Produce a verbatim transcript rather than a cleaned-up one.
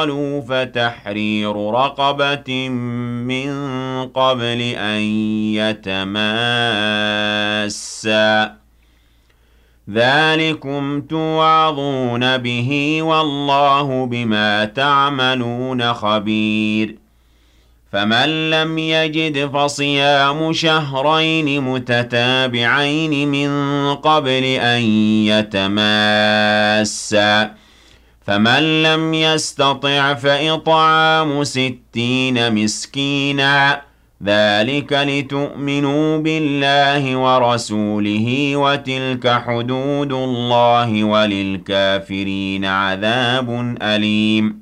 قالوا فتحرير رقبة من قبل أن يتماسا ذلكم توعظون به والله بما تعملون خبير فمن لم يجد فصيام شهرين متتابعين من قبل أن يتماسا فمن لم يستطع فإطعام ستين مسكينا ذلك لتؤمنوا بالله ورسوله وتلك حدود الله وللكافرين عذاب أليم